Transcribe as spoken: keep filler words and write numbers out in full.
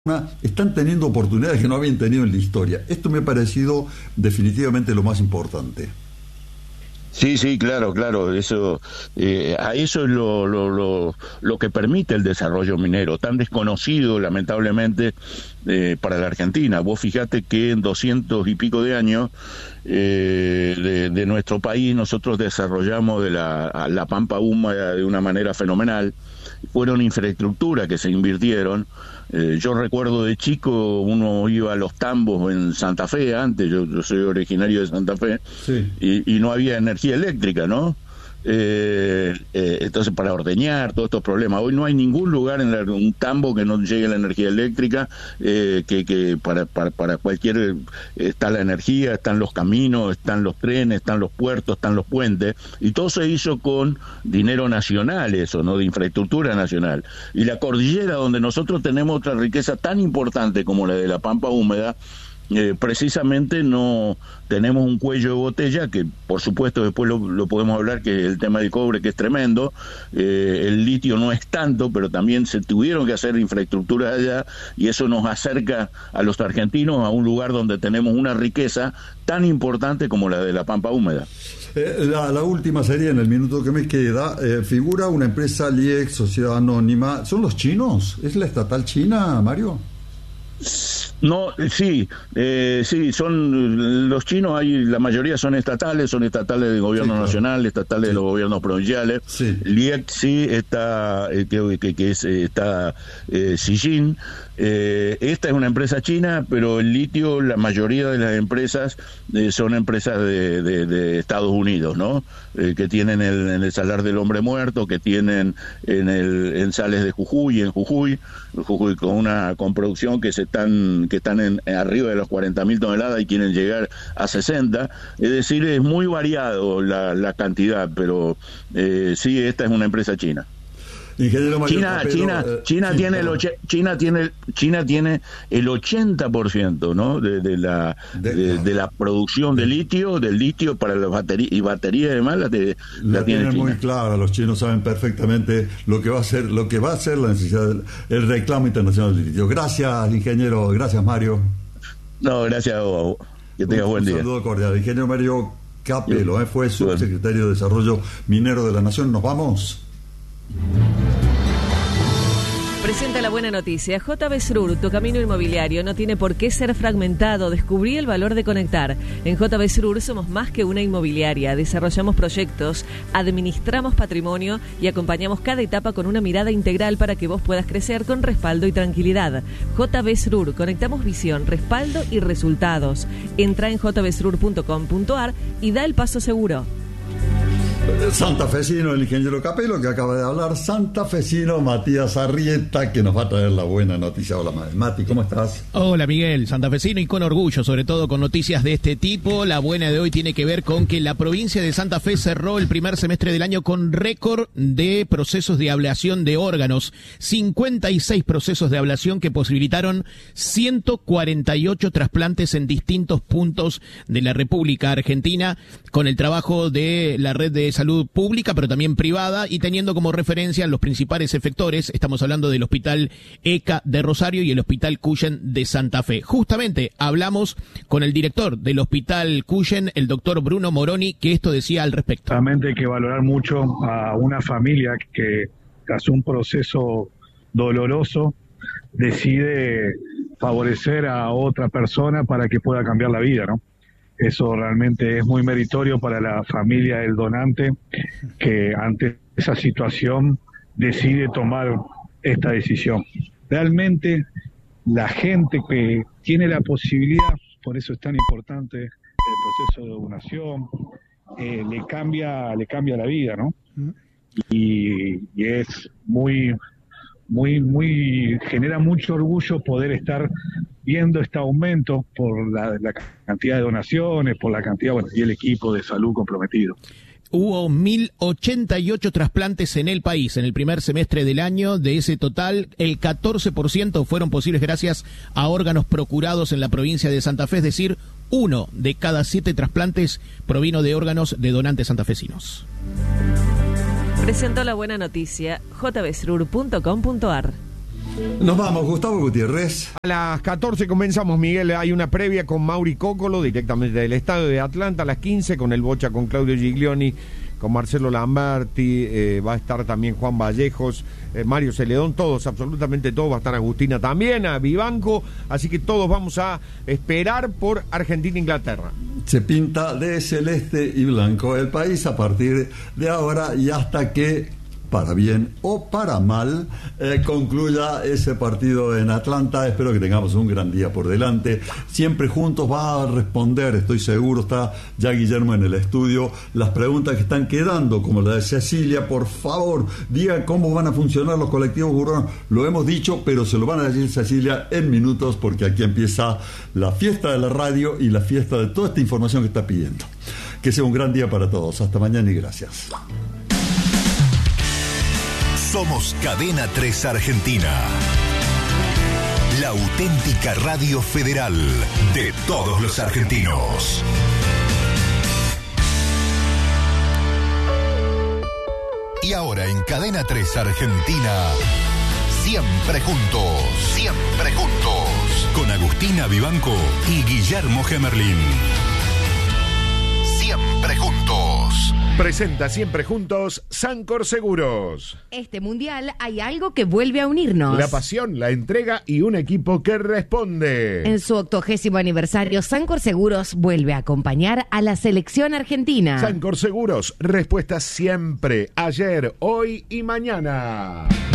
están teniendo oportunidades que no habían tenido en la historia. Esto me ha parecido definitivamente lo más importante. Sí, sí, claro, claro, eso, eh, a eso es lo, lo, lo, lo que permite el desarrollo minero, tan desconocido, lamentablemente, eh, para la Argentina. Vos fijate que en doscientos y pico de años eh, de, de nuestro país nosotros desarrollamos de la, la pampa húmeda de una manera fenomenal. Fueron infraestructuras que se invirtieron. Eh, yo recuerdo de chico, uno iba a los tambos en Santa Fe antes, yo, yo soy originario de Santa Fe, sí. y, y no había energía eléctrica, ¿no? Eh, eh, entonces para ordeñar todos estos problemas, hoy no hay ningún lugar en la, un tambo que no llegue la energía eléctrica, eh, que, que para, para, para cualquier, está la energía, están los caminos, están los trenes, están los puertos, están los puentes, y todo se hizo con dinero nacional, eso, ¿no? De infraestructura nacional. Y la cordillera, donde nosotros tenemos otra riqueza tan importante como la de la pampa húmeda, Eh, precisamente no tenemos un cuello de botella que, por supuesto, después lo, lo podemos hablar, que el tema del cobre, que es tremendo, eh, el litio no es tanto, pero también se tuvieron que hacer infraestructuras allá, y eso nos acerca a los argentinos a un lugar donde tenemos una riqueza tan importante como la de la pampa húmeda. Eh, la, la última sería, en el minuto que me queda, eh, figura una empresa L I E X, Sociedad Anónima. ¿Son los chinos? ¿Es la estatal china, Mario? No, sí, eh, sí, son los chinos, hay la mayoría son estatales, son estatales del gobierno sí, claro. nacional, estatales sí. de los gobiernos provinciales. Sí. L I E X sí está, eh, que, que, que es, está eh, Sijin. Eh, esta es una empresa china, pero el litio, la mayoría de las empresas eh, son empresas de, de, de Estados Unidos, ¿no? Eh, que tienen el, en el Salar del Hombre Muerto, que tienen en el en Sales de Jujuy, en Jujuy, Jujuy con una con producción que se están que están en, en arriba de los cuarenta mil toneladas y quieren llegar a sesenta. Es decir, es muy variado la, la cantidad, pero eh, sí, esta es una empresa china. China, Capello, China, eh, China, sí, tiene el oche, China tiene China tiene el ochenta por ciento, ¿no? de, de la de, de, de la producción de litio, del litio para las baterías y baterías y demás la, de, la, la tiene tienen muy clara. Los chinos saben perfectamente lo que va a ser, lo que va a ser la necesidad del el reclamo internacional del litio. Gracias, ingeniero, gracias, Mario. No, gracias a vos. Que tengas buen día. Un saludo cordial, ingeniero Mario Capello, eh, fue subsecretario de Desarrollo Minero de la Nación. Nos vamos. Presenta la buena noticia. J B Srur, tu camino inmobiliario no tiene por qué ser fragmentado. Descubrí el valor de conectar. En J B Srur somos más que una inmobiliaria. Desarrollamos proyectos, administramos patrimonio y acompañamos cada etapa con una mirada integral para que vos puedas crecer con respaldo y tranquilidad. J B Srur, conectamos visión, respaldo y resultados. Entra en j b srur punto com punto a r y da el paso seguro. Santafesino, el ingeniero Capello, que acaba de hablar, santafesino Matías Arrieta, que nos va a traer la buena noticia. Hola, Mati, ¿cómo estás? Hola, Miguel, santafesino y con orgullo, sobre todo con noticias de este tipo. La buena de hoy tiene que ver con que la provincia de Santa Fe cerró el primer semestre del año con récord de procesos de ablación de órganos. cincuenta y seis procesos de ablación que posibilitaron ciento cuarenta y ocho trasplantes en distintos puntos de la República Argentina, con el trabajo de la red de salud pública, pero también privada, y teniendo como referencia los principales efectores. Estamos hablando del Hospital E C A de Rosario y el Hospital Cuyen de Santa Fe. Justamente hablamos con el director del Hospital Cuyen, el doctor Bruno Moroni, que esto decía al respecto. Realmente hay que valorar mucho a una familia que, tras un proceso doloroso, decide favorecer a otra persona para que pueda cambiar la vida, ¿no? Eso realmente es muy meritorio para la familia del donante, que ante esa situación decide tomar esta decisión. Realmente la gente que tiene la posibilidad, por eso es tan importante el proceso de donación, eh, le cambia, le cambia la vida, ¿no? Y, y es muy, muy, muy, genera mucho orgullo poder estar viendo este aumento por la, la cantidad de donaciones, por la cantidad, bueno, y el equipo de salud comprometido. Hubo mil ochenta y ocho trasplantes en el país en el primer semestre del año. De ese total, el catorce por ciento fueron posibles gracias a órganos procurados en la provincia de Santa Fe, es decir, uno de cada siete trasplantes provino de órganos de donantes santafesinos. Presentó la buena noticia j b srur punto com punto a r. Nos vamos, Gustavo Gutiérrez. A las catorce comenzamos, Miguel. Hay una previa con Mauri Cócolo, directamente del estadio de Atlanta. A las quince con el Bocha, con Claudio Giglioni, con Marcelo Lamberti. Eh, va a estar también Juan Vallejos, eh, Mario Celedón, todos, absolutamente todos. Va a estar Agustina también, a Vivanco. Así que todos vamos a esperar por Argentina-Inglaterra. Se pinta de celeste y blanco el país a partir de ahora y hasta que, para bien o para mal, eh, concluya ese partido en Atlanta. Espero que tengamos un gran día por delante. Siempre juntos va a responder, estoy seguro, está ya Guillermo en el estudio, las preguntas que están quedando, como la de Cecilia. Por favor, diga cómo van a funcionar los colectivos urbanos. Lo hemos dicho, pero se lo van a decir Cecilia en minutos, porque aquí empieza la fiesta de la radio y la fiesta de toda esta información que está pidiendo. Que sea un gran día para todos. Hasta mañana y gracias. Somos Cadena tres Argentina, la auténtica radio federal de todos los argentinos. Y ahora en Cadena tres Argentina, siempre juntos, siempre juntos, con Agustina Vivanco y Guillermo Gemerlin. Siempre juntos. Presenta Siempre Juntos Sancor Seguros. Este mundial hay algo que vuelve a unirnos. La pasión, la entrega y un equipo que responde. En su octogésimo aniversario, Sancor Seguros vuelve a acompañar a la selección argentina. Sancor Seguros, respuestas siempre, ayer, hoy y mañana.